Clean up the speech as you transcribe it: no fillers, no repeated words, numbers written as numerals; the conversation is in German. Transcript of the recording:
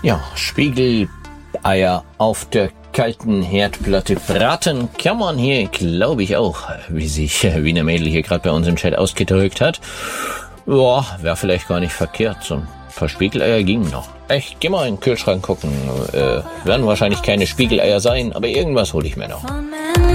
Ja, Spiegeleier auf der kalten Herdplatte braten kann man hier, glaube ich, auch, wie sich Wiener Mädel hier gerade bei uns im Chat ausgedrückt hat. Ja, wäre vielleicht gar nicht verkehrt. So ein paar Spiegeleier gingen noch. Ich geh mal in den Kühlschrank gucken. Werden wahrscheinlich keine Spiegeleier sein, aber irgendwas hole ich mir noch.